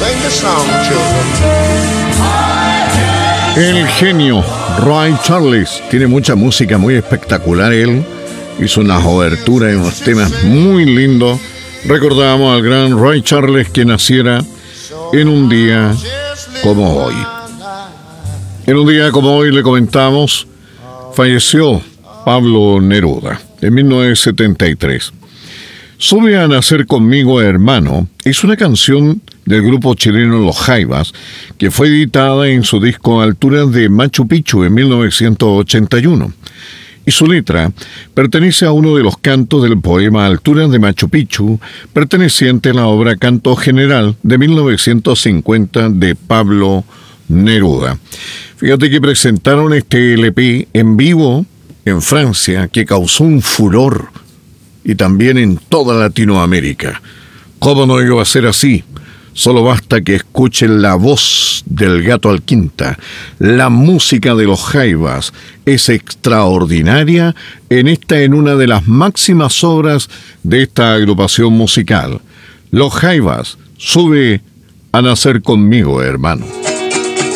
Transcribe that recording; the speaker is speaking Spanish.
Sing the song, children. El genio Ray Charles tiene mucha música muy espectacular. Él hizo unas oberturas y unos temas muy lindos. Recordamos al gran Ray Charles, que naciera en un día como hoy. En un día como hoy, le comentamos, falleció Pablo Neruda en 1973. Sube a nacer conmigo, hermano, es una canción del grupo chileno Los Jaivas, que fue editada en su disco Alturas de Machu Picchu en 1981. Y su letra pertenece a uno de los cantos del poema Alturas de Machu Picchu, perteneciente a la obra Canto General de 1950 de Pablo Neruda. Fíjate que presentaron este LP en vivo en Francia, que causó un furor, y también en toda Latinoamérica. ¿Cómo no iba a ser así? Solo basta que escuchen la voz del Gato Alquinta. La música de Los Jaivas es extraordinaria en una de las máximas obras de esta agrupación musical. Los Jaivas, sube a nacer conmigo, hermano.